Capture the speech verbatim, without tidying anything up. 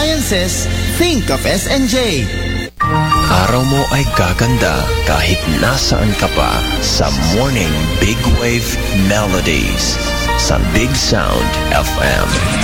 appliances, think of S and J. Araw mo ay gaganda kahit nasaan ka pa sa Morning Big Wave Melodies sa Big Sound F M.